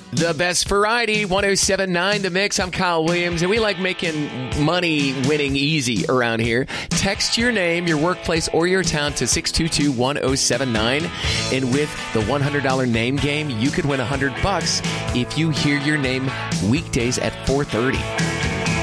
The best variety, 107.9 The Mix. I'm Kyle Williams, and we like making money winning easy around here. Text your name, your workplace, or your town to 622-1079. And with the $100 name game, you could win $100 if you hear your name weekdays at 4:30.